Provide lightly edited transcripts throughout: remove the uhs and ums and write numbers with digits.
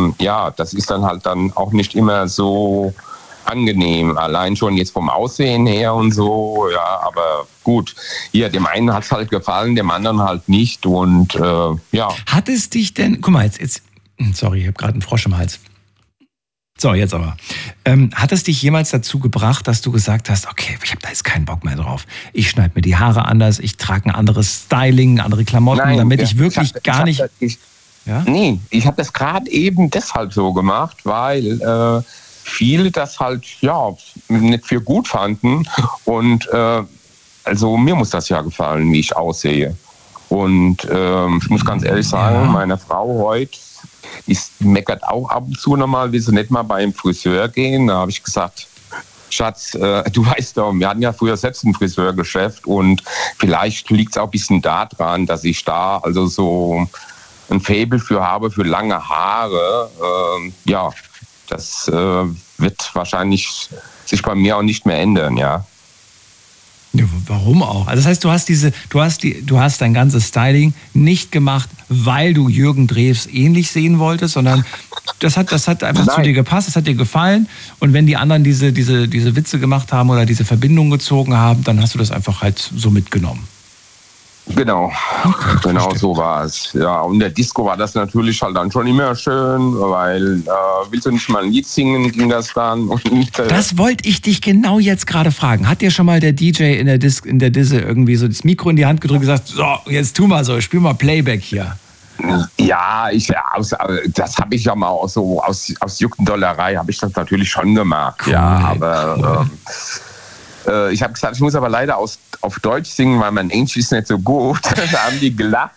ja, das ist dann halt dann auch nicht immer so angenehm, allein schon jetzt vom Aussehen her und so, ja, aber gut, hier, dem einen hat es halt gefallen, dem anderen halt nicht und ja. Hat es dich denn, guck mal, jetzt sorry, ich habe gerade einen Frosch im Hals. So, jetzt aber. Hat es dich jemals dazu gebracht, dass du gesagt hast, okay, ich habe da jetzt keinen Bock mehr drauf. Ich schneide mir die Haare anders, ich trage ein anderes Styling, andere Klamotten, Nein, damit ich wirklich gar nicht... Ja? Nee, ich habe das gerade eben deshalb so gemacht, weil viele das halt ja nicht für gut fanden und also mir muss das ja gefallen, wie ich aussehe. Und ich muss ganz ehrlich sagen, meine Frau heute, die meckert auch ab und zu nochmal, will sie nicht mal beim Friseur gehen. Da habe ich gesagt, Schatz, du weißt doch, wir hatten ja früher selbst ein Friseurgeschäft und vielleicht liegt es auch ein bisschen daran, dass ich da also so ein Faible für habe, für lange Haare. Ja, das wird wahrscheinlich sich bei mir auch nicht mehr ändern, ja. Ja, warum auch? Also das heißt, du hast dein ganzes Styling nicht gemacht, weil du Jürgen Drews ähnlich sehen wolltest, sondern das hat einfach zu dir gepasst, das hat dir gefallen. Und wenn die anderen diese Witze gemacht haben oder diese Verbindung gezogen haben, dann hast du das einfach halt so mitgenommen. Genau, genau so war es. Ja, und der Disco war das natürlich halt dann schon immer schön, weil willst du nicht mal ein Lied singen, ging das dann. Und, das wollte ich dich genau jetzt gerade fragen. Hat dir schon mal der DJ in der Disse irgendwie so das Mikro in die Hand gedrückt und gesagt, so, jetzt tu mal so, spiel mal Playback hier? Ja, das habe ich ja mal auch so aus Juckendollerei habe ich das natürlich schon gemacht. Cool, ja, aber ich habe gesagt, ich muss aber leider auf Deutsch singen, weil mein Englisch ist nicht so gut. Da haben die gelacht.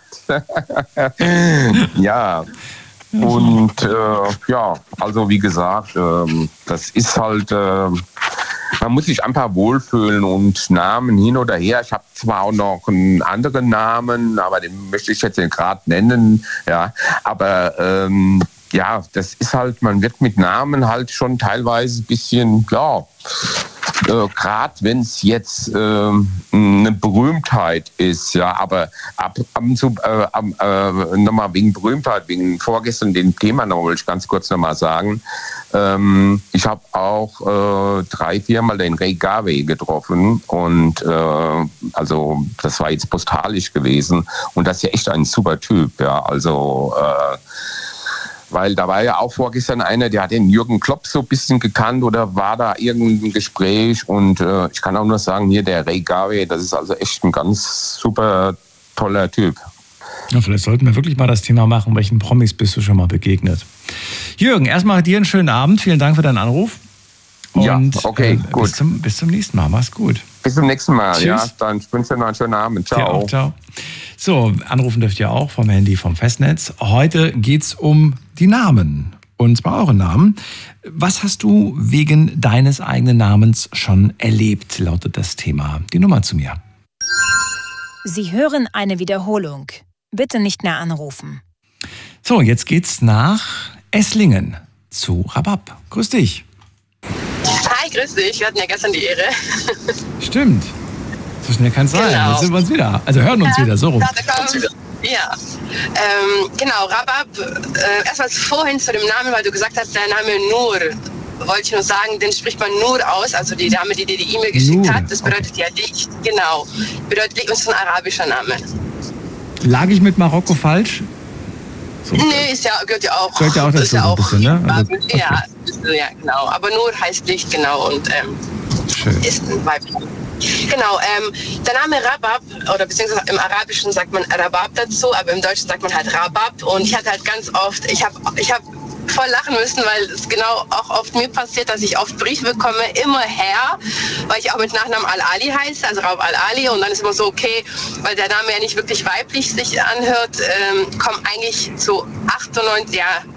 Ja. Und ja, also wie gesagt, das ist halt, man muss sich einfach wohlfühlen und Namen hin oder her. Ich habe zwar auch noch einen anderen Namen, aber den möchte ich jetzt nicht gerade nennen. Ja, aber ja, das ist halt, man wird mit Namen halt schon teilweise ein bisschen, ja, gerade wenn es jetzt eine Berühmtheit ist, ja, aber ab und zu nochmal wegen Berühmtheit, wegen vorgestern dem Thema noch, wollte ich ganz kurz nochmal sagen. Ich habe auch 3-4 Mal den Ray Garvey getroffen und also das war jetzt postalisch gewesen und das ist ja echt ein super Typ, ja, also weil da war ja auch vorgestern einer, der hat den Jürgen Klopp so ein bisschen gekannt oder war da irgendein Gespräch und ich kann auch nur sagen, hier der Ray Garvey, das ist also echt ein ganz super toller Typ. Ja, vielleicht sollten wir wirklich mal das Thema machen, welchen Promis bist du schon mal begegnet. Jürgen, erstmal dir einen schönen Abend, vielen Dank für deinen Anruf. Und, ja, okay, gut. Bis zum nächsten Mal, mach's gut. Bis zum nächsten Mal, tschüss. Ja, dann wünsche ich dir noch einen schönen Abend. Ciao. Auch, ciao. So, anrufen dürft ihr auch vom Handy, vom Festnetz. Heute geht's um die Namen. Und zwar eure Namen. Was hast du wegen deines eigenen Namens schon erlebt, lautet das Thema. Die Nummer zu mir. Sie hören eine Wiederholung. Bitte nicht mehr anrufen. So, jetzt geht's nach Esslingen zu Rabab. Grüß dich. Hi, grüß dich. Wir hatten ja gestern die Ehre. Stimmt. So schnell kann es sein. Genau. Jetzt sind wir uns wieder. Also hören uns wieder, so rum. Ja, genau, Rabab. Erstmal vorhin zu dem Namen, weil du gesagt hast, der Name Nur. Wollte ich nur sagen, den spricht man Nur aus, also die Dame, die dir die E-Mail geschickt hat. Das bedeutet ja Licht, genau. Bedeutet Licht und ist ein arabischer Name. Lag ich mit Marokko falsch? So. Nee, gehört ja auch. Gehört ja auch dazu, ist ja so ein bisschen, ne? Also, okay. Ja, genau. Aber Nur heißt Licht, genau. Und ist ein Weibchen. Genau, der Name Rabab, oder beziehungsweise im Arabischen sagt man Rabab dazu, aber im Deutschen sagt man halt Rabab. Und ich hatte halt ganz oft, ich hab voll lachen müssen, weil es genau auch oft mir passiert, dass ich oft Briefe bekomme, immer her, weil ich auch mit Nachnamen Al-Ali heiße, also Raub Al-Ali, und dann ist immer so, okay, weil der Name ja nicht wirklich weiblich sich anhört, kommen eigentlich zu 80%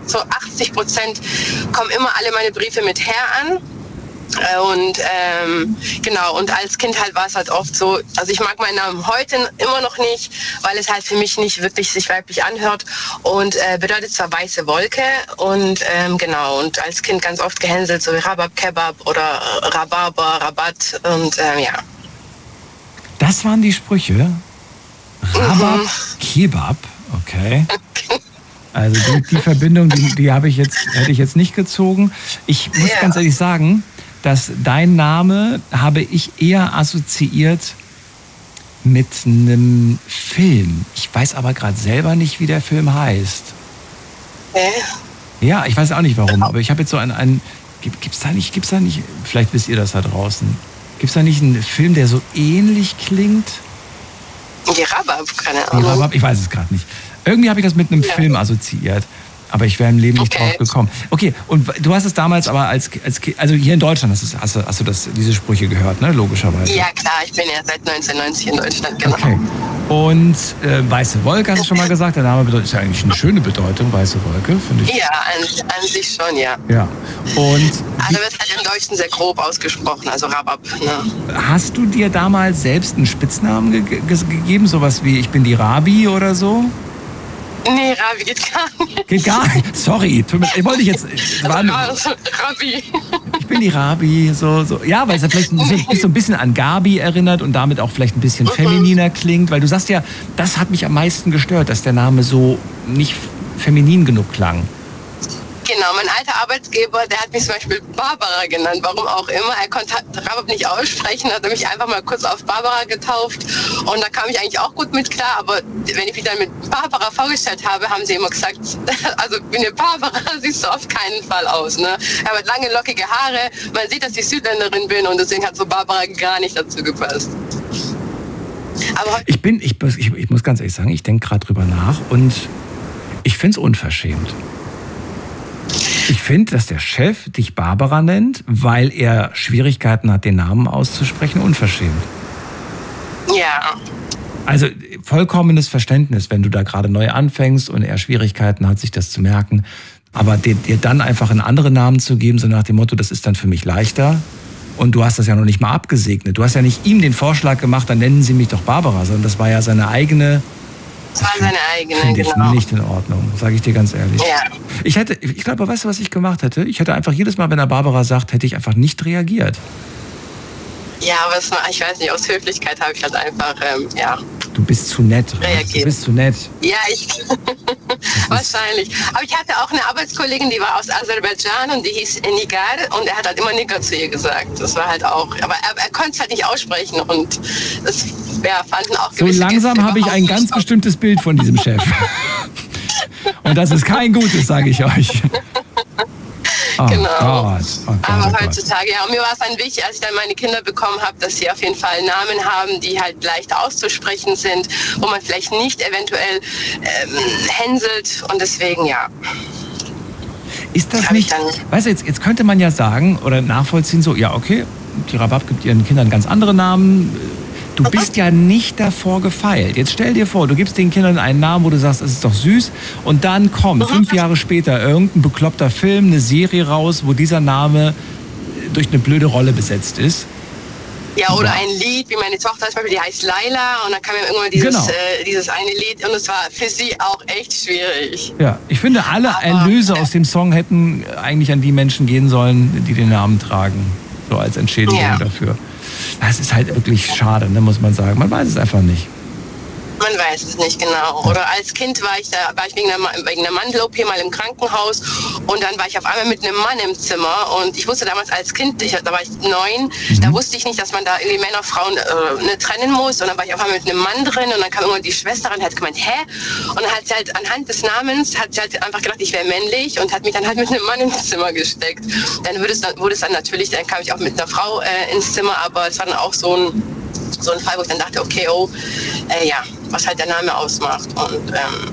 kommen immer alle meine Briefe mit Herr an. Und genau, und als Kind halt war es halt oft so, also ich mag meinen Namen heute immer noch nicht, weil es halt für mich nicht wirklich sich weiblich anhört und bedeutet zwar weiße Wolke und genau, und als Kind ganz oft gehänselt, so wie Rabab Kebab oder Rhabarber, Rabatt und ja. Das waren die Sprüche? Rabab Kebab, okay. Also die Verbindung, die hätte ich jetzt nicht gezogen. Ich muss ganz ehrlich sagen, dass dein Name habe ich eher assoziiert mit einem Film. Ich weiß aber gerade selber nicht, wie der Film heißt. Ja, ich weiß auch nicht warum, aber ich habe jetzt so gibt's da nicht, vielleicht wisst ihr das da draußen, gibt's da nicht einen Film, der so ähnlich klingt? Die Rabab, keine Ahnung. Die Rabab, ich weiß es gerade nicht. Irgendwie habe ich das mit einem Film assoziiert. Aber ich wäre im Leben nicht drauf gekommen. Okay, und du hast es damals aber als also hier in Deutschland hast du diese Sprüche gehört, ne? Logischerweise. Ja, klar, ich bin ja seit 1990 in Deutschland, genau. Okay. Und Weiße Wolke, hast du schon mal gesagt, der Name ist ja eigentlich eine schöne Bedeutung, Weiße Wolke, finde ich. Ja, an sich schon, ja. Ja. Und also wird halt im Deutschen sehr grob ausgesprochen, also Rabab. Ne? Hast du dir damals selbst einen Spitznamen gegeben, sowas wie ich bin die Rabi oder so? Nee, Rabi geht gar nicht. Geht gar nicht? Sorry, ich wollte dich jetzt... Rabi. Ich bin die Rabi, so. Ja, weil es ja vielleicht so ein bisschen an Gabi erinnert und damit auch vielleicht ein bisschen femininer klingt, weil du sagst ja, das hat mich am meisten gestört, dass der Name so nicht feminin genug klang. Genau, mein alter Arbeitgeber, der hat mich zum Beispiel Barbara genannt, warum auch immer. Er konnte Rabab nicht aussprechen, hat mich einfach mal kurz auf Barbara getauft und da kam ich eigentlich auch gut mit klar, aber wenn ich mich dann mit Barbara vorgestellt habe, haben sie immer gesagt, also bin ihr Barbara, siehst du auf keinen Fall aus. Ne? Er hat lange, lockige Haare, man sieht, dass ich Südländerin bin und deswegen hat so Barbara gar nicht dazu gepasst. Aber ich muss ganz ehrlich sagen, ich denke gerade drüber nach und ich finde es unverschämt. Ich finde, dass der Chef dich Barbara nennt, weil er Schwierigkeiten hat, den Namen auszusprechen, unverschämt. Ja. Also vollkommenes Verständnis, wenn du da gerade neu anfängst und er Schwierigkeiten hat, sich das zu merken. Aber dir dann einfach einen anderen Namen zu geben, so nach dem Motto, das ist dann für mich leichter. Und du hast das ja noch nicht mal abgesegnet. Du hast ja nicht ihm den Vorschlag gemacht, dann nennen sie mich doch Barbara, sondern das war ja seine eigene... Das war seine eigene, finde ich nicht in Ordnung, sage ich dir ganz ehrlich. Ja. Ich glaube, weißt du, was ich gemacht hätte? Ich hätte einfach jedes Mal, wenn er Barbara sagt, hätte ich einfach nicht reagiert. Ja, aber ich weiß nicht, aus Höflichkeit habe ich halt einfach, Du bist zu nett. Reagiert. Du bist zu nett. Ja, wahrscheinlich. Aber ich hatte auch eine Arbeitskollegin, die war aus Aserbaidschan und die hieß Nigar und er hat halt immer Nigar zu ihr gesagt. Das war halt auch, aber er konnte es halt nicht aussprechen und das fanden auch gewisse So langsam habe ich ein ganz bestimmtes Bild von diesem Chef. Und das ist kein gutes, sage ich euch. Oh genau. Gott. Oh Gott, aber heutzutage, ja, und mir war es dann wichtig, als ich dann meine Kinder bekommen habe, dass sie auf jeden Fall Namen haben, die halt leicht auszusprechen sind, wo man vielleicht nicht eventuell hänselt und deswegen, ja. Ist das nicht, weißt du, jetzt könnte man ja sagen oder nachvollziehen so, ja okay, die Rabab gibt ihren Kindern ganz andere Namen. Du bist ja nicht davor gefeilt. Jetzt stell dir vor, du gibst den Kindern einen Namen, wo du sagst, es ist doch süß. Und dann kommt 5 Jahre später irgendein bekloppter Film, eine Serie raus, wo dieser Name durch eine blöde Rolle besetzt ist. Ja, oder ein Lied, wie meine Tochter zum Beispiel, die heißt Laila. Und dann kam ja irgendwann dieses eine Lied. Und es war für sie auch echt schwierig. Ja, ich finde, alle Erlöse aus dem Song hätten eigentlich an die Menschen gehen sollen, die den Namen tragen. So als Entschädigung dafür. Das ist halt wirklich schade, ne, muss man sagen. Man weiß es einfach nicht. Man weiß es nicht genau. Oder als Kind war ich wegen einer Mandel-OP mal im Krankenhaus und dann war ich auf einmal mit einem Mann im Zimmer und ich wusste damals als Kind, da war ich 9, da wusste ich nicht, dass man da irgendwie Männer und Frauen trennen muss und dann war ich auf einmal mit einem Mann drin und dann kam irgendwann die Schwester und hat gemeint, hä? Und dann hat sie halt anhand des Namens, hat sie halt einfach gedacht, ich wäre männlich und hat mich dann halt mit einem Mann ins Zimmer gesteckt. Dann wurde es dann natürlich, dann kam ich auch mit einer Frau ins Zimmer, aber es war dann auch so ein Fall, wo ich dann dachte, okay, was halt der Name ausmacht. Und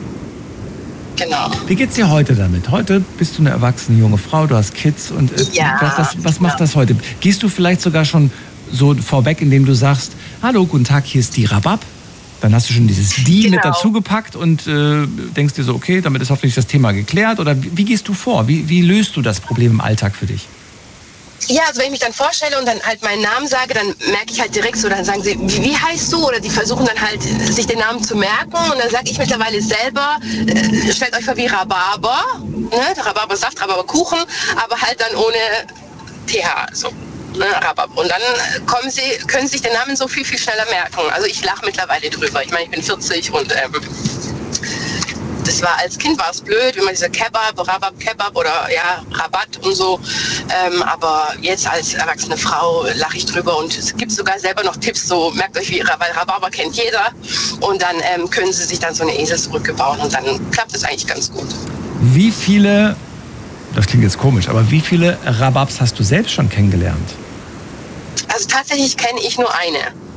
genau. Wie geht's dir heute damit? Heute bist du eine erwachsene junge Frau, du hast Kids und was macht das heute? Gehst du vielleicht sogar schon so vorweg, indem du sagst, hallo, guten Tag, hier ist die Rabab? Dann hast du schon dieses Die mit dazu gepackt und denkst dir so, okay, damit ist hoffentlich das Thema geklärt. Oder wie gehst du vor? Wie löst du das Problem im Alltag für dich? Ja, also wenn ich mich dann vorstelle und dann halt meinen Namen sage, dann merke ich halt direkt so, dann sagen sie, wie heißt du? Oder die versuchen dann halt, sich den Namen zu merken. Und dann sage ich mittlerweile selber, stellt euch vor wie Rhabarber, ne? Rhabarbersaft, Rhabarberkuchen, aber halt dann ohne TH, so. Ne, Rhabarber. Und dann können sich den Namen so viel, viel schneller merken. Also ich lache mittlerweile drüber. Ich meine, ich bin 40 und das war als Kind war es blöd, wenn man diese Rabab Kebab oder ja, Rabatt und so. Aber jetzt als erwachsene Frau lache ich drüber und es gibt sogar selber noch Tipps, so merkt euch, weil Rhabarber kennt jeder. Und dann können sie sich dann so eine Eselsbrücke bauen und dann klappt es eigentlich ganz gut. Wie viele, das klingt jetzt komisch, aber wie viele Rhababs hast du selbst schon kennengelernt? Also tatsächlich kenne ich nur eine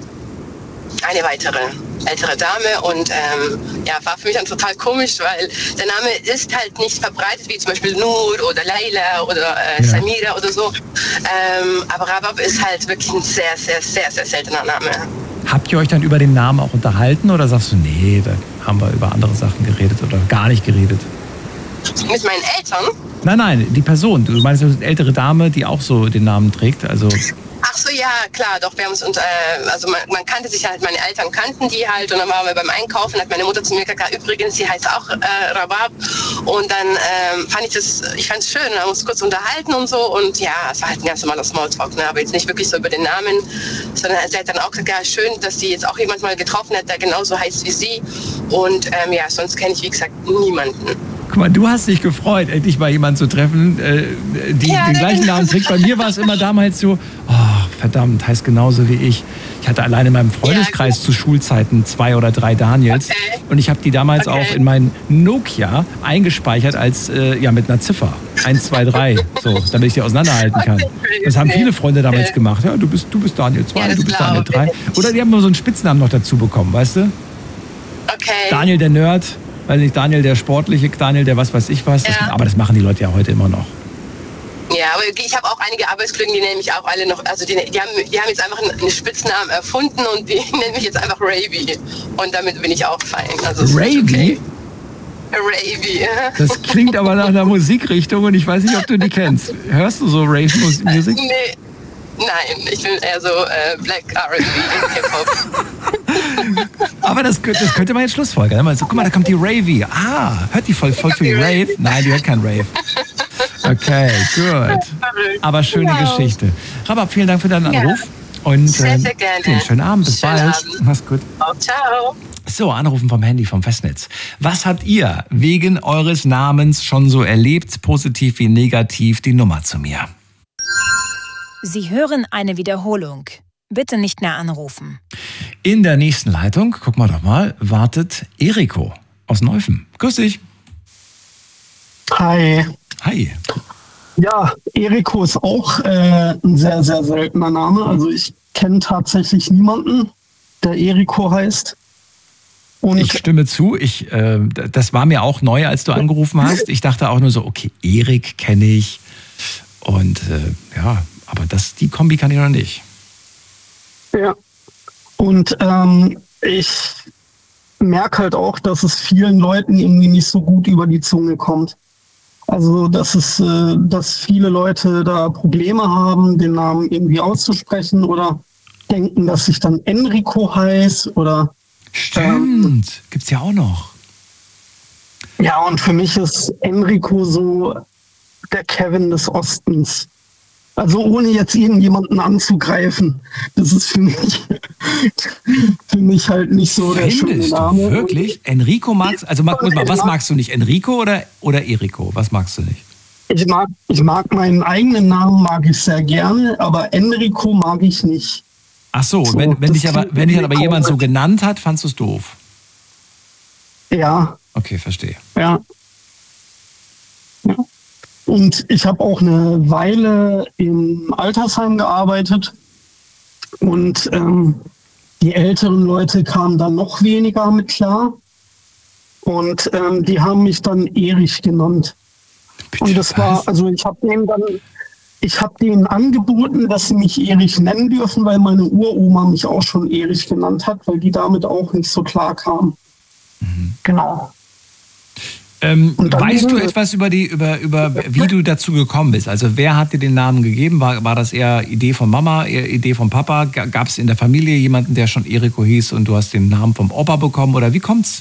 weitere ältere Dame und war für mich dann total komisch, weil der Name ist halt nicht verbreitet, wie zum Beispiel Nur oder Leila oder Samira oder so. Aber Rabab ist halt wirklich ein sehr, sehr, sehr, sehr seltener Name. Habt ihr euch dann über den Namen auch unterhalten oder sagst du, nee, da haben wir über andere Sachen geredet oder gar nicht geredet? Mit meinen Eltern? Nein, die Person. Du meinst eine ältere Dame, die auch so den Namen trägt, also... Ach so, ja, klar, doch, wir haben uns, also man kannte sich halt, meine Eltern kannten die halt und dann waren wir beim Einkaufen, hat meine Mutter zu mir gesagt, übrigens, sie heißt auch Rabab und dann fand ich es schön, wir haben uns kurz unterhalten und so und ja, es war halt ein ganz normaler Smalltalk, ne, aber jetzt nicht wirklich so über den Namen, sondern sie hat dann auch gesagt, ja, schön, dass sie jetzt auch jemand mal getroffen hat, der genauso heißt wie sie und sonst kenne ich, wie gesagt, niemanden. Guck mal, du hast dich gefreut, endlich mal jemanden zu treffen, die den gleichen Namen trägt. Bei mir war es immer damals so, verdammt, heißt genauso wie ich. Ich hatte alleine in meinem Freundeskreis zu Schulzeiten 2 oder 3 Daniels. Okay. Und ich habe die damals auch in mein Nokia eingespeichert als mit einer Ziffer. 1, 2, 3. So, damit ich die auseinanderhalten kann. Das haben viele Freunde damals gemacht. Ja, du bist Daniel 2, du bist Daniel 3. Oder die haben nur so einen Spitznamen noch dazu bekommen, weißt du? Okay. Daniel der Nerd. Weiß nicht, Daniel der Sportliche, Daniel der was weiß ich was. Aber das machen die Leute ja heute immer noch. Ja, aber ich habe auch einige Arbeitskollegen, die nennen mich auch alle noch, also die haben jetzt einfach einen Spitznamen erfunden und die nennen mich jetzt einfach Ravy. Und damit bin ich auch fein. Also Ravy? Okay. Ravy. Das klingt aber nach einer Musikrichtung und ich weiß nicht, ob du die kennst. Hörst du so Rave-Musik? Nee. Nein, ich bin eher so Black R&B und Hip-Hop. Aber das könnte man jetzt schlussfolgern. Also, guck mal, da kommt die Ravy. Hört die voll viel Rave? Nein, die hört kein Rave. Okay, gut. Aber schöne Geschichte. Rabab, vielen Dank für deinen Anruf. Und sehr, sehr gerne. Schönen Abend, bis bald. Abend. Mach's gut. Ciao. So, Anrufen vom Handy, vom Festnetz. Was habt ihr wegen eures Namens schon so erlebt, positiv wie negativ? Die Nummer zu mir. Sie hören eine Wiederholung. Bitte nicht mehr anrufen. In der nächsten Leitung, guck mal doch mal, wartet Eriko aus Neuffen. Grüß dich. Hi. Hi. Ja, Eriko ist auch ein sehr, sehr seltener Name. Also ich kenne tatsächlich niemanden, der Eriko heißt. Und ich stimme zu. Das war mir auch neu, als du angerufen hast. Ich dachte auch nur so, okay, Erik kenne ich. Und aber die Kombi kann ich noch nicht. Ja, und ich merke halt auch, dass es vielen Leuten irgendwie nicht so gut über die Zunge kommt. Also, dass viele Leute da Probleme haben, den Namen irgendwie auszusprechen oder denken, dass ich dann Enrico heiße oder... Stimmt, gibt's ja auch noch. Ja, und für mich ist Enrico so der Kevin des Ostens. Also ohne jetzt irgendjemanden anzugreifen. Das ist für mich halt nicht so der schöne Name. Wirklich? Enrico magst, also was magst du nicht? Enrico oder Eriko? Was magst du nicht? Ich mag meinen eigenen Namen, mag ich sehr gerne, aber Enrico mag ich nicht. Ach so, wenn dich aber jemand so genannt hat, fandst du es doof? Ja. Okay, verstehe. Ja. Und ich habe auch eine Weile im Altersheim gearbeitet und die älteren Leute kamen dann noch weniger mit klar und die haben mich dann Erich genannt. Bitte, und das war, also ich habe denen angeboten, dass sie mich Erich nennen dürfen, weil meine Uroma mich auch schon Erich genannt hat, weil die damit auch nicht so klar kam. Mhm. Genau. Weißt du etwas über wie du dazu gekommen bist? Also wer hat dir den Namen gegeben? War das eher Idee von Mama, eher Idee von Papa? Gab es in der Familie jemanden, der schon Eriko hieß und du hast den Namen vom Opa bekommen? Oder wie kommt's?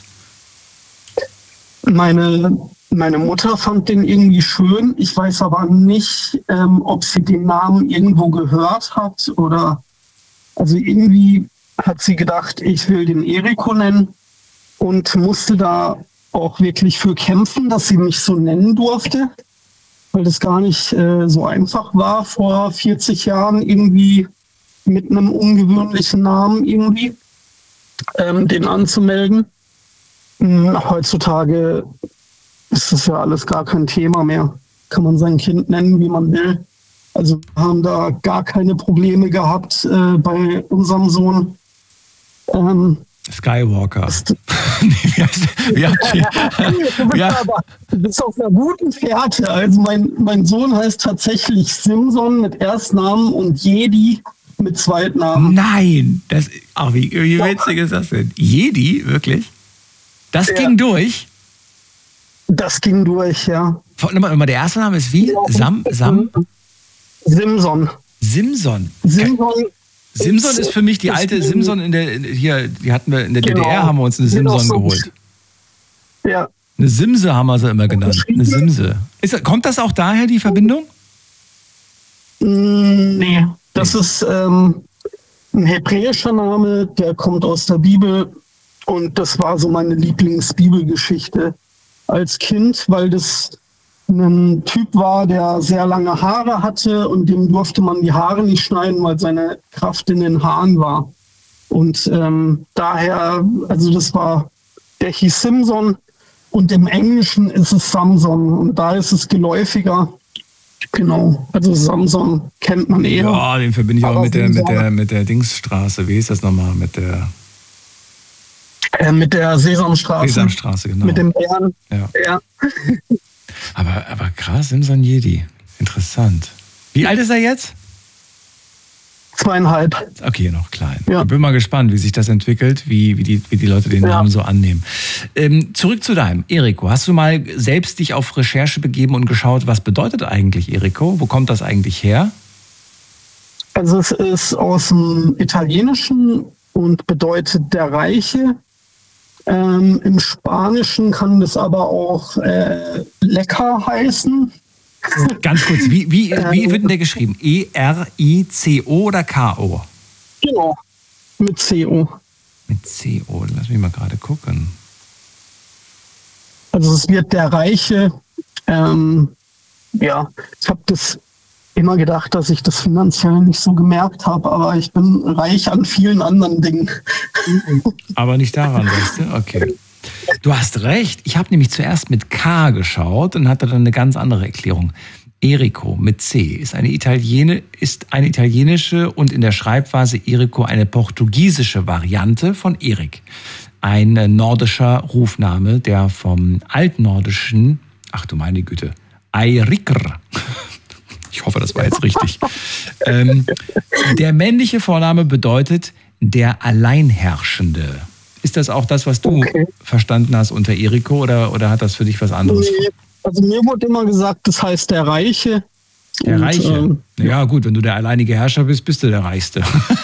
Meine Mutter fand den irgendwie schön. Ich weiß aber nicht, ob sie den Namen irgendwo gehört hat oder... Also irgendwie hat sie gedacht, ich will den Eriko nennen und musste da auch wirklich für kämpfen, dass sie mich so nennen durfte, weil das gar nicht so einfach war, vor 40 Jahren irgendwie mit einem ungewöhnlichen Namen irgendwie den anzumelden. Heutzutage ist das ja alles gar kein Thema mehr. Kann man sein Kind nennen, wie man will. Also wir haben da gar keine Probleme gehabt bei unserem Sohn. Skywalker. Du bist auf einer guten Fährte. Also mein Sohn heißt tatsächlich Simson mit Erstnamen und Jedi mit Zweitnamen. Nein! Wie witzig ist das denn? Jedi, wirklich? Das ging durch? Das ging durch, ja. Nochmal, der erste Name ist wie? Sam? Simson. Simson ist für mich die alte Simson die hatten wir in der DDR, haben wir uns eine Simson geholt. Ja. Eine Simse haben wir sie immer genannt. Eine Simse. Kommt das auch daher, die Verbindung? Nee, das ist ein hebräischer Name, der kommt aus der Bibel und das war so meine Lieblingsbibelgeschichte als Kind, weil das ein Typ war, der sehr lange Haare hatte und dem durfte man die Haare nicht schneiden, weil seine Kraft in den Haaren war. Und daher, der hieß Simson und im Englischen ist es Samson und da ist es geläufiger. Genau, also Samson kennt man eher. Ja, den verbinde ich auch mit der Dingsstraße. Wie hieß das nochmal? Mit der Sesamstraße. Sesamstraße, genau. Mit dem Bären. Ja. Aber krass, Simson Jedi. Interessant. Wie alt ist er jetzt? 2,5. Okay, noch klein. Ja. Ich bin mal gespannt, wie sich das entwickelt, wie die Leute den Namen so annehmen. Zurück zu deinem Eriko. Hast du mal selbst dich auf Recherche begeben und geschaut, was bedeutet eigentlich Eriko? Wo kommt das eigentlich her? Also es ist aus dem Italienischen und bedeutet der Reiche. Im Spanischen kann das aber auch lecker heißen. Ganz kurz, wie wird denn der geschrieben? E-R-I-C-O oder K-O? Genau, mit C-O. Mit C-O, lass mich mal gerade gucken. Also es wird der Reiche. Ich habe das immer gedacht, dass ich das finanziell nicht so gemerkt habe, aber ich bin reich an vielen anderen Dingen. Aber nicht daran, weißt du? Okay. Du hast recht. Ich habe nämlich zuerst mit K geschaut und hatte dann eine ganz andere Erklärung. Eriko mit C ist eine italienische und in der Schreibweise Eriko eine portugiesische Variante von Erik. Ein nordischer Rufname, der vom altnordischen, ach du meine Güte, Eirikr. Ich hoffe, das war jetzt richtig. Der männliche Vorname bedeutet der Alleinherrschende. Ist das auch das, was du verstanden hast unter Eriko oder hat das für dich was anderes? Nee, also mir wurde immer gesagt, das heißt der Reiche. Der Reiche? Ja gut, wenn du der alleinige Herrscher bist, bist du der Reichste.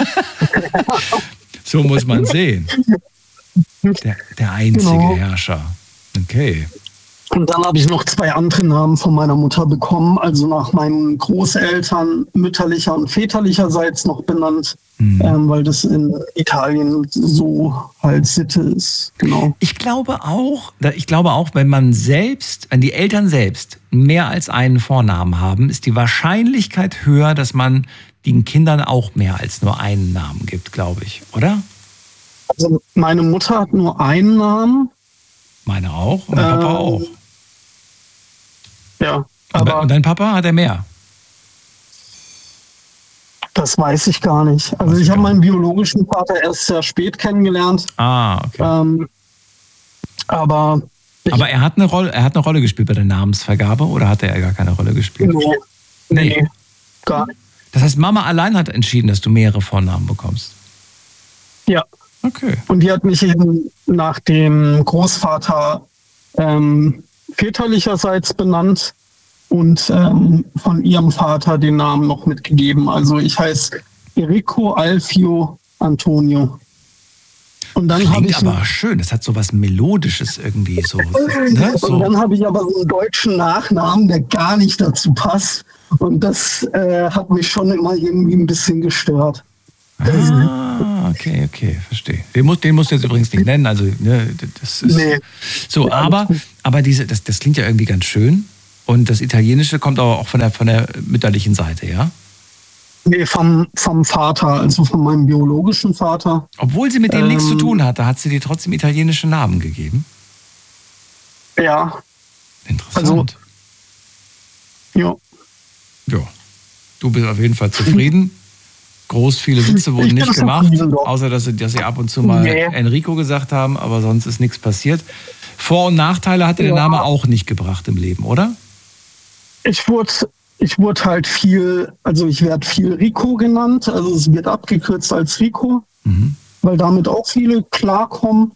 So muss man sehen. Der einzige Herrscher. Okay. Und dann habe ich noch 2 andere Namen von meiner Mutter bekommen, also nach meinen Großeltern mütterlicher und väterlicherseits noch benannt, weil das in Italien so halt Sitte ist. Genau. Ich glaube auch, wenn die Eltern selbst mehr als einen Vornamen haben, ist die Wahrscheinlichkeit höher, dass man den Kindern auch mehr als nur einen Namen gibt, glaube ich, oder? Also meine Mutter hat nur einen Namen. Meine auch und mein Papa auch. Ja, aber und dein Papa, hat er mehr? Das weiß ich gar nicht. Also ich habe meinen biologischen Vater erst sehr spät kennengelernt. Okay. Aber er hat eine Rolle gespielt bei der Namensvergabe oder hatte er gar keine Rolle gespielt? Nee, gar nicht. Das heißt, Mama allein hat entschieden, dass du mehrere Vornamen bekommst? Ja. Okay. Und die hat mich eben nach dem Großvater väterlicherseits benannt und von ihrem Vater den Namen noch mitgegeben. Also ich heiße Eriko Alfio Antonio. Und dann habe ich aber schön, das hat so was Melodisches irgendwie so. Ne? So. Und dann habe ich aber so einen deutschen Nachnamen, der gar nicht dazu passt. Und das hat mich schon immer irgendwie ein bisschen gestört. Okay, verstehe. Den musst du jetzt übrigens nicht nennen, also ne, das ist so, aber das klingt ja irgendwie ganz schön und das Italienische kommt aber auch von der mütterlichen Seite, ja? Nee, vom Vater, also von meinem biologischen Vater. Obwohl sie mit dem nichts zu tun hatte, hat sie dir trotzdem italienische Namen gegeben? Ja. Interessant. Also, ja. Du bist auf jeden Fall zufrieden. Groß viele Witze wurden nicht gemacht, außer dass sie ab und zu mal Enrico gesagt haben, aber sonst ist nichts passiert. Vor- und Nachteile hat dir der Name auch nicht gebracht im Leben, oder? Ich wurde halt ich werde viel Rico genannt, also es wird abgekürzt als Rico, weil damit auch viele klarkommen.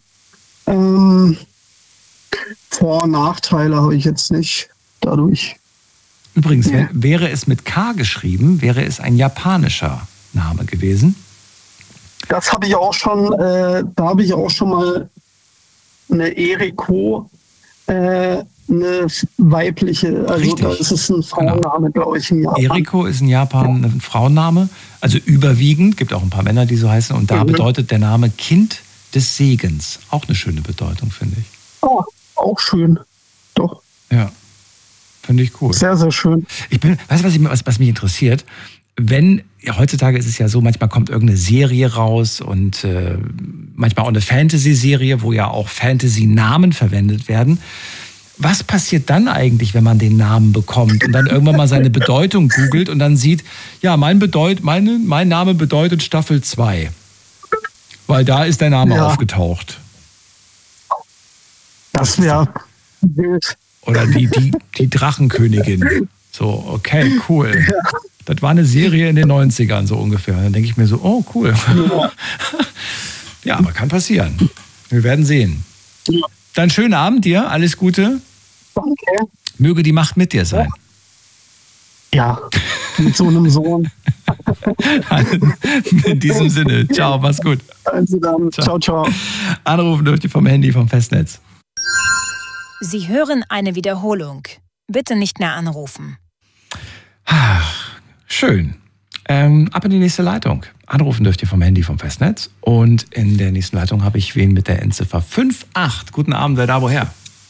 Vor- und Nachteile habe ich jetzt nicht dadurch. Übrigens, wäre es mit K geschrieben, wäre es ein japanischer Name gewesen. Das habe ich auch schon, da habe ich auch schon mal eine Eriko, eine weibliche, also Richtig. Da ist es ein Frauenname, glaube ich, in Japan. Eriko ist in Japan ein Frauenname, also überwiegend, gibt auch ein paar Männer, die so heißen, und da bedeutet der Name Kind des Segens. Auch eine schöne Bedeutung, finde ich. Oh, auch schön, doch. Ja, finde ich cool. Sehr, sehr schön. Weißt du, was mich interessiert? Heutzutage ist es ja so, manchmal kommt irgendeine Serie raus und manchmal auch eine Fantasy-Serie, wo ja auch Fantasy-Namen verwendet werden. Was passiert dann eigentlich, wenn man den Namen bekommt und dann irgendwann mal seine Bedeutung googelt und dann sieht, ja, mein Name bedeutet Staffel 2, weil da ist der Name aufgetaucht. Das wäre wild. Oder die Drachenkönigin. So, okay, cool. Ja. Das war eine Serie in den 90ern so ungefähr. Dann denke ich mir so, oh, cool. Ja, aber kann passieren. Wir werden sehen. Ja. Dann schönen Abend dir, alles Gute. Danke. Möge die Macht mit dir sein. Ja, mit so einem Sohn. In diesem Sinne, ciao, mach's gut. Also dann, ciao. Anrufen dürft ihr vom Handy, vom Festnetz. Sie hören eine Wiederholung. Bitte nicht mehr anrufen. Schön. Ab in die nächste Leitung. Anrufen dürft ihr vom Handy, vom Festnetz. Und in der nächsten Leitung habe ich wen mit der Endziffer 58. Guten Abend, wer da woher?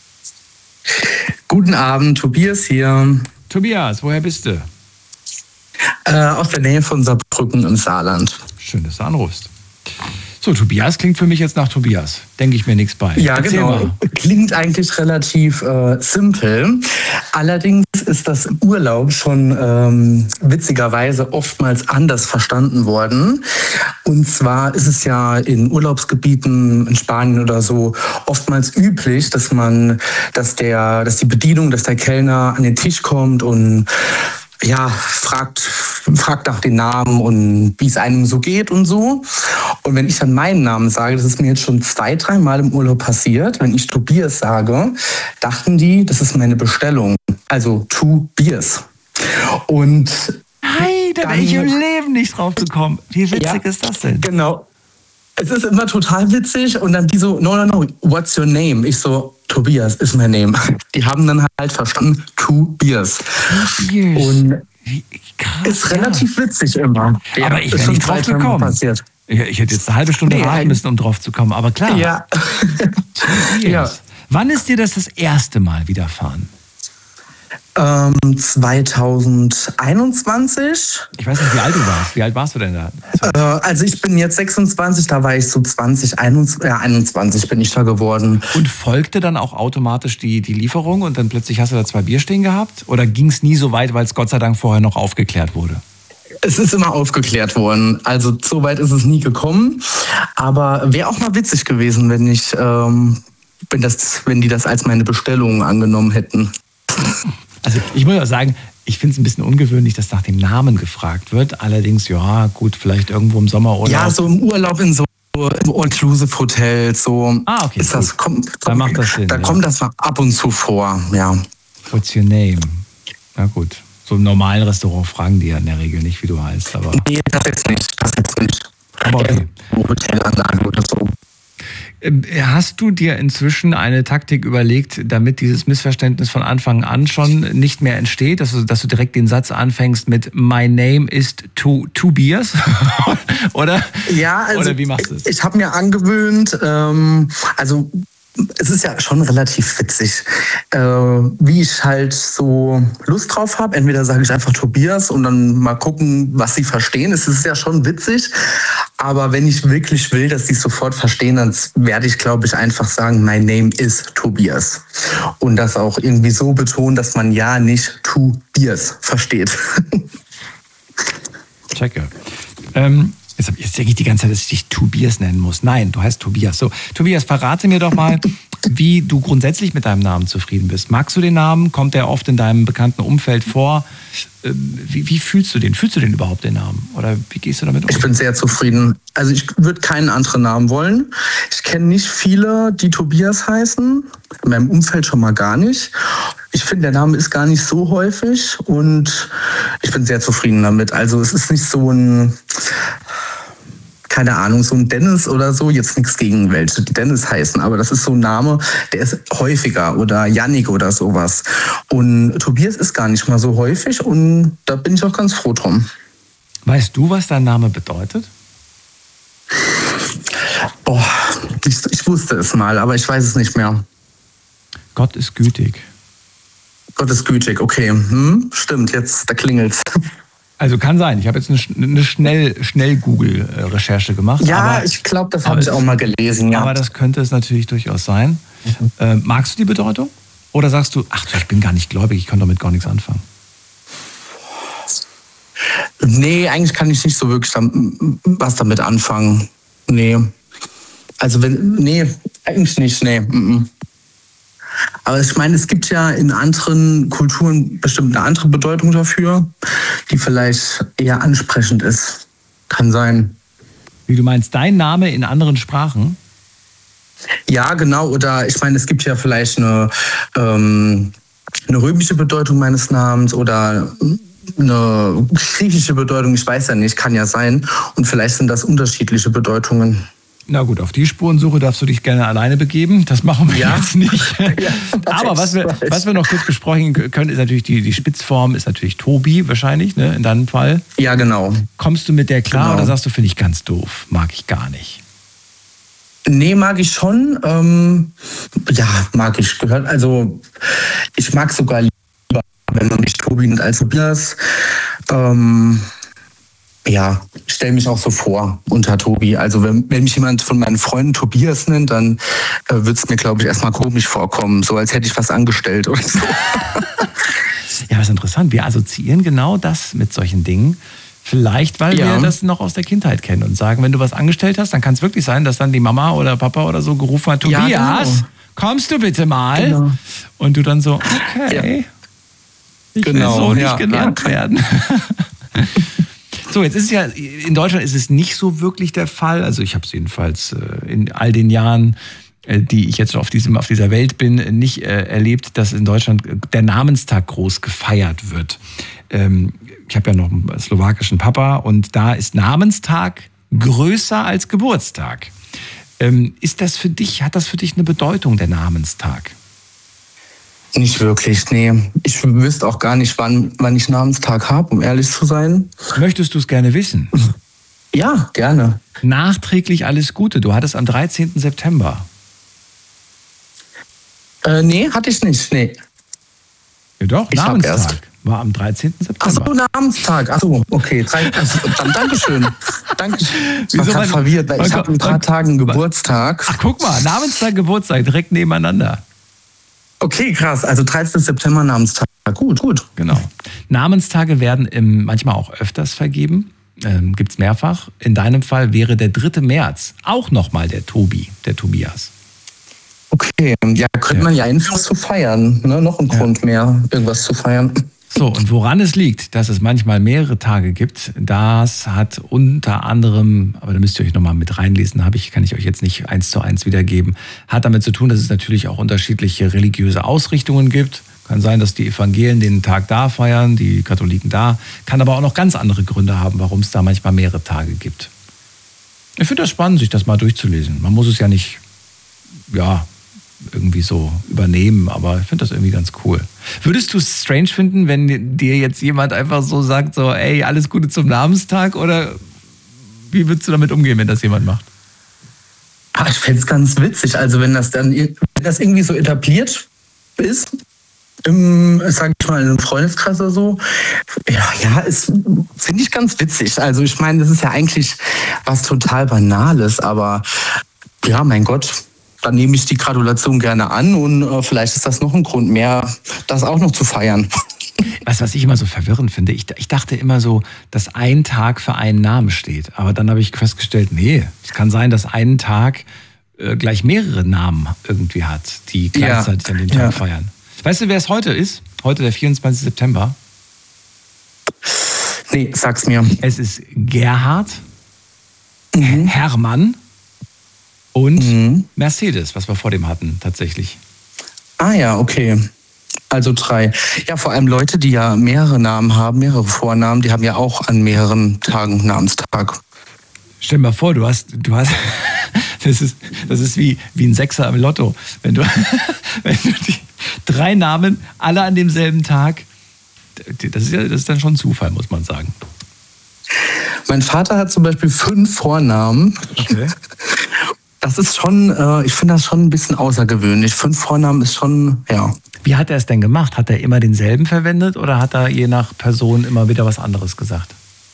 Guten Abend, Tobias hier. Tobias, woher bist du? Aus der Nähe von Saarbrücken im Saarland. Schön, dass du anrufst. So, Tobias klingt für mich jetzt nach Tobias. Denke ich mir nichts bei. Ja, erzähl genau. Mal. Klingt eigentlich relativ simpel. Allerdings ist das im Urlaub schon witzigerweise oftmals anders verstanden worden. Und zwar ist es ja in Urlaubsgebieten in Spanien oder so oftmals üblich, dass die Bedienung, dass der Kellner an den Tisch kommt und ja, fragt nach den Namen und wie es einem so geht und so. Und wenn ich dann meinen Namen sage, das ist mir jetzt schon 2-3 Mal im Urlaub passiert, wenn ich Tobias sage, dachten die, das ist meine Bestellung. Also Tobias. Und hey, da wäre ich im Leben nicht drauf gekommen. Wie witzig ist das denn? Genau. Es ist immer total witzig und dann die so, no, what's your name? Ich so, Tobias ist mein Name. Die haben dann halt verstanden, Tobias. Und krass, ist relativ witzig immer. Ja, aber ich bin nicht drauf gekommen. Passiert. Ich hätte jetzt eine halbe Stunde warten müssen, um drauf zu kommen, aber klar. Ja. Ja. Wann ist dir das erste Mal widerfahren? 2021. Ich weiß nicht, wie alt du warst. Wie alt warst du denn da? Also ich bin jetzt 26, da war ich so 21 bin ich da geworden. Und folgte dann auch automatisch die Lieferung und dann plötzlich hast du da 2 Bier stehen gehabt? Oder ging es nie so weit, weil es Gott sei Dank vorher noch aufgeklärt wurde? Es ist immer aufgeklärt worden. Also so weit ist es nie gekommen. Aber wäre auch mal witzig gewesen, wenn die das als meine Bestellung angenommen hätten. Also ich muss auch sagen, ich finde es ein bisschen ungewöhnlich, dass nach dem Namen gefragt wird. Allerdings, ja, gut, vielleicht irgendwo im Sommerurlaub. Ja, so im Urlaub in so All-Inclusive-Hotels, so. Okay, ist das, da macht das Sinn. Da kommt das ab und zu vor, ja. What's your name? Na gut, so im normalen Restaurant fragen die ja in der Regel nicht, wie du heißt. Aber nee, das jetzt nicht. Aber okay. Hotelanlage oder so. Hast du dir inzwischen eine Taktik überlegt, damit dieses Missverständnis von Anfang an schon nicht mehr entsteht, dass du direkt den Satz anfängst mit My name is Tobias? Oder? Ja, also oder wie machst du es? Ich habe mir angewöhnt, es ist ja schon relativ witzig, wie ich halt so Lust drauf habe. Entweder sage ich einfach Tobias und dann mal gucken, was sie verstehen. Es ist ja schon witzig, aber wenn ich wirklich will, dass sie es sofort verstehen, dann werde ich, glaube ich, einfach sagen, my name is Tobias. Und das auch irgendwie so betonen, dass man ja nicht Tobias versteht. Checke. Jetzt denke ich die ganze Zeit, dass ich dich Tobias nennen muss. Nein, du heißt Tobias. So, Tobias, verrate mir doch mal, wie du grundsätzlich mit deinem Namen zufrieden bist. Magst du den Namen? Kommt der oft in deinem bekannten Umfeld vor? Wie fühlst du den? Fühlst du den überhaupt, den Namen? Oder wie gehst du damit um? Ich bin sehr zufrieden. Also ich würde keinen anderen Namen wollen. Ich kenne nicht viele, die Tobias heißen. In meinem Umfeld schon mal gar nicht. Ich finde, der Name ist gar nicht so häufig und ich bin sehr zufrieden damit. Also es ist nicht so ein, keine Ahnung, so ein Dennis oder so, jetzt nichts gegen welche, die Dennis heißen, aber das ist so ein Name, der ist häufiger, oder Yannick oder sowas. Und Tobias ist gar nicht mal so häufig und da bin ich auch ganz froh drum. Weißt du, was dein Name bedeutet? Oh, ich wusste es mal, aber ich weiß es nicht mehr. Gott ist gütig. Gott ist gütig, okay. Stimmt, jetzt, da klingelt's. Also kann sein. Ich habe jetzt eine Schnell-Google-Recherche gemacht. Ja, aber, ich glaube, das habe ich auch mal gelesen. Ja. Aber das könnte es natürlich durchaus sein. Magst du die Bedeutung? Oder sagst du, ach, ich bin gar nicht gläubig, ich kann damit gar nichts anfangen? Nee, eigentlich kann ich nicht so wirklich was damit anfangen. Nee. Also eigentlich nicht, nee. Aber ich meine, es gibt ja in anderen Kulturen bestimmt eine andere Bedeutung dafür, die vielleicht eher ansprechend ist. Kann sein. Wie, du meinst dein Name in anderen Sprachen? Ja, genau. Oder ich meine, es gibt ja vielleicht eine römische Bedeutung meines Namens oder eine griechische Bedeutung. Ich weiß ja nicht, kann ja sein. Und vielleicht sind das unterschiedliche Bedeutungen. Na gut, auf die Spurensuche darfst du dich gerne alleine begeben. Das machen wir jetzt nicht. Ja, aber was wir noch kurz besprechen können, ist natürlich die Spitzform, ist natürlich Tobi wahrscheinlich, ne, in deinem Fall. Ja, genau. Kommst du mit der klar oder sagst du, finde ich ganz doof, mag ich gar nicht? Nee, mag ich schon. Ja, mag ich. Also ich mag sogar lieber, wenn man mich Tobi nennt als Tobias. Ja, ich stelle mich auch so vor unter Tobi. Also wenn mich jemand von meinen Freunden Tobias nennt, dann wird es mir, glaube ich, erstmal komisch vorkommen. So als hätte ich was angestellt oder so. Ja, das ist interessant. Wir assoziieren genau das mit solchen Dingen. Vielleicht, weil wir das noch aus der Kindheit kennen und sagen, wenn du was angestellt hast, dann kann es wirklich sein, dass dann die Mama oder Papa oder so gerufen hat, Tobias, ja, genau. Kommst du bitte mal? Genau. Und du dann so, okay, ich will so nicht genannt werden. So, jetzt ist es ja, in Deutschland ist es nicht so wirklich der Fall. Also ich habe es jedenfalls in all den Jahren, die ich jetzt auf dieser Welt bin, nicht erlebt, dass in Deutschland der Namenstag groß gefeiert wird. Ich habe ja noch einen slowakischen Papa und da ist Namenstag größer als Geburtstag. Ist das für dich, hat das für dich eine Bedeutung, der Namenstag? Nicht wirklich, nee. Ich wüsste auch gar nicht, wann ich Namenstag habe, um ehrlich zu sein. Möchtest du es gerne wissen? Ja, gerne. Nachträglich alles Gute. Du hattest am 13. September. Nee, hatte ich nicht, nee. Ja doch, ich Namenstag war am 13. September. Ach so, Namenstag. Ach so, okay. Dann Dankeschön. Dankeschön. Ich war gerade verwirrt, weil ich habe in ein paar Tagen Geburtstag. Ach, guck mal, Namenstag, Geburtstag, direkt nebeneinander. Okay, krass. Also 13. September Namenstag. Gut. Genau. Namenstage werden manchmal auch öfters vergeben. Gibt es mehrfach. In deinem Fall wäre der 3. März auch nochmal der Tobias. Okay, ja, könnte man ja irgendwas zu feiern. Ne? Noch ein Grund mehr, irgendwas zu feiern. So, und woran es liegt, dass es manchmal mehrere Tage gibt, das hat unter anderem, aber da müsst ihr euch nochmal mit reinlesen, kann ich euch jetzt nicht 1:1 wiedergeben, hat damit zu tun, dass es natürlich auch unterschiedliche religiöse Ausrichtungen gibt. Kann sein, dass die Evangelien den Tag da feiern, die Katholiken da. Kann aber auch noch ganz andere Gründe haben, warum es da manchmal mehrere Tage gibt. Ich finde das spannend, sich das mal durchzulesen. Man muss es ja nicht irgendwie so übernehmen, aber ich finde das irgendwie ganz cool. Würdest du es strange finden, wenn dir jetzt jemand einfach so sagt, so, ey, alles Gute zum Namenstag, oder wie würdest du damit umgehen, wenn das jemand macht? Ich fände es ganz witzig, also wenn das irgendwie so etabliert ist, sag ich mal, in einem Freundeskreis oder so, finde ich ganz witzig. Also ich meine, das ist ja eigentlich was total Banales, aber ja, mein Gott, dann nehme ich die Gratulation gerne an und vielleicht ist das noch ein Grund mehr, das auch noch zu feiern. Was ich immer so verwirrend finde, ich dachte immer so, dass ein Tag für einen Namen steht. Aber dann habe ich festgestellt, nee, es kann sein, dass ein Tag gleich mehrere Namen irgendwie hat, die gleichzeitig an den Tag feiern. Weißt du, wer es heute ist? Heute der 24. September. Nee, sag's mir. Es ist Gerhard, Hermann und Mercedes, was wir vor dem hatten, tatsächlich. Ah ja, okay. Also 3. Ja, vor allem Leute, die ja mehrere Namen haben, mehrere Vornamen, die haben ja auch an mehreren Tagen Namenstag. Stell dir mal vor, du hast das ist wie ein Sechser im Lotto. Wenn du die 3 Namen alle an demselben Tag, das ist dann schon Zufall, muss man sagen. Mein Vater hat zum Beispiel 5 Vornamen. Okay. Das ist schon, ich finde das schon ein bisschen außergewöhnlich. 5 Vornamen ist schon, ja. Wie hat er es denn gemacht? Hat er immer denselben verwendet oder hat er je nach Person immer wieder was anderes gesagt?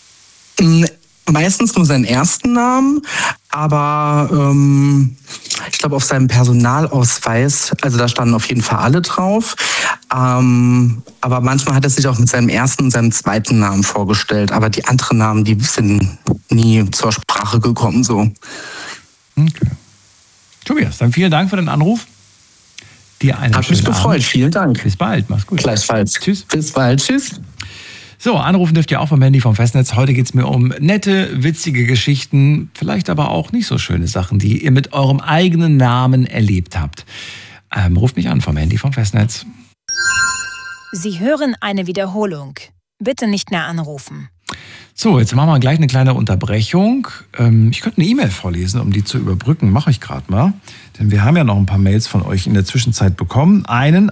Meistens nur seinen ersten Namen, aber ich glaube auf seinem Personalausweis, also da standen auf jeden Fall alle drauf, aber manchmal hat er sich auch mit seinem ersten und seinem zweiten Namen vorgestellt, aber die anderen Namen, die sind nie zur Sprache gekommen, so. Okay. Tobias, dann vielen Dank für den Anruf. Dir einen Hat mich gefreut, Abend. Vielen Dank. Bis bald, mach's gut. Gleichfalls. Tschüss. Bis bald, tschüss. So, anrufen dürft ihr auch vom Handy vom Festnetz. Heute geht's mir um nette, witzige Geschichten, vielleicht aber auch nicht so schöne Sachen, die ihr mit eurem eigenen Namen erlebt habt. Ruft mich an vom Handy vom Festnetz. Sie hören eine Wiederholung. Bitte nicht mehr anrufen. So, jetzt machen wir gleich eine kleine Unterbrechung. Ich könnte eine E-Mail vorlesen, um die zu überbrücken. Mache ich gerade mal. Denn wir haben ja noch ein paar Mails von euch in der Zwischenzeit bekommen.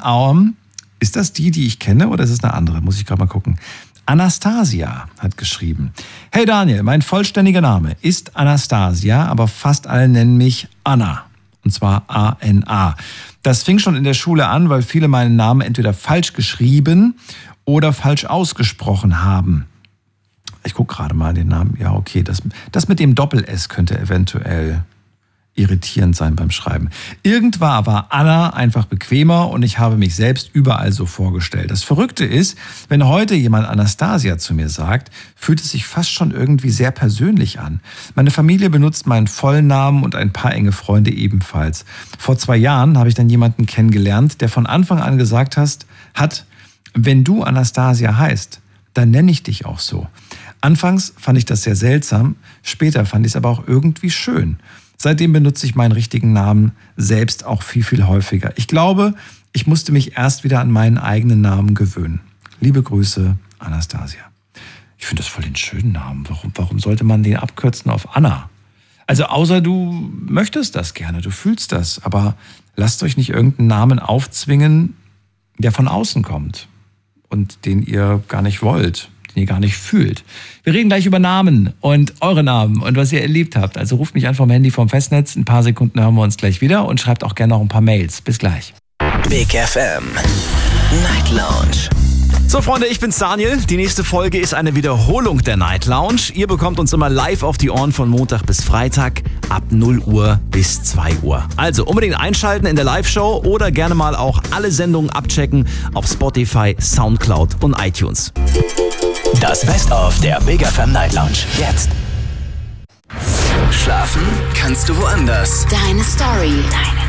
Ist das die ich kenne, oder ist es eine andere? Muss ich gerade mal gucken. Anastasia hat geschrieben: Hey Daniel, mein vollständiger Name ist Anastasia, aber fast alle nennen mich Anna. Und zwar A-N-A. Das fing schon in der Schule an, weil viele meinen Namen entweder falsch geschrieben oder falsch ausgesprochen haben. Ich gucke gerade mal den Namen. Ja, okay, das mit dem Doppel-S könnte eventuell irritierend sein beim Schreiben. Irgendwann war Anna einfach bequemer und ich habe mich selbst überall so vorgestellt. Das Verrückte ist, wenn heute jemand Anastasia zu mir sagt, fühlt es sich fast schon irgendwie sehr persönlich an. Meine Familie benutzt meinen vollen Namen und ein paar enge Freunde ebenfalls. Vor 2 Jahren habe ich dann jemanden kennengelernt, der von Anfang an gesagt hat, wenn du Anastasia heißt, dann nenne ich dich auch so. Anfangs fand ich das sehr seltsam, später fand ich es aber auch irgendwie schön. Seitdem benutze ich meinen richtigen Namen selbst auch viel, viel häufiger. Ich glaube, ich musste mich erst wieder an meinen eigenen Namen gewöhnen. Liebe Grüße, Anastasia. Ich finde das voll den schönen Namen. Warum sollte man den abkürzen auf Anna? Also außer du möchtest das gerne, du fühlst das. Aber lasst euch nicht irgendeinen Namen aufzwingen, der von außen kommt und den ihr gar nicht wollt, den ihr gar nicht fühlt. Wir reden gleich über Namen und eure Namen und was ihr erlebt habt. Also ruft mich an vom Handy vom Festnetz. In ein paar Sekunden hören wir uns gleich wieder und schreibt auch gerne noch ein paar Mails. Bis gleich. Big FM Night Lounge. So Freunde, ich bin's Daniel. Die nächste Folge ist eine Wiederholung der Night Lounge. Ihr bekommt uns immer live auf die Ohren von Montag bis Freitag ab 0 Uhr bis 2 Uhr. Also unbedingt einschalten in der Live-Show oder gerne mal auch alle Sendungen abchecken auf Spotify, Soundcloud und iTunes. Das Best-of der Big FM Night Lounge. Jetzt. Schlafen kannst du woanders. Deine Story.